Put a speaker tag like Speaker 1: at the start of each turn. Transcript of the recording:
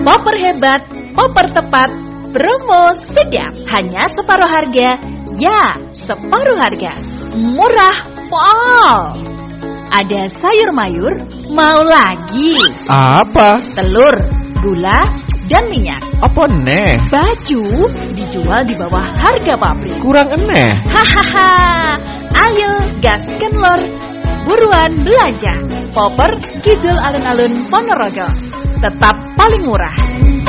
Speaker 1: Popper hebat, popper tepat, promo sedap. Hanya separuh harga. Ya, separuh harga. Murah pol. Ada sayur mayur, mau lagi?
Speaker 2: Apa?
Speaker 1: Telur, gula, dan minyak.
Speaker 2: Apa neh?
Speaker 1: Baju dijual di bawah harga pabrik.
Speaker 2: Kurang eneh.
Speaker 1: Hahaha. Ayo gasken lor. Buruan belanja. Popper Kidul Alun-Alun Ponorogo. Tetap paling murah.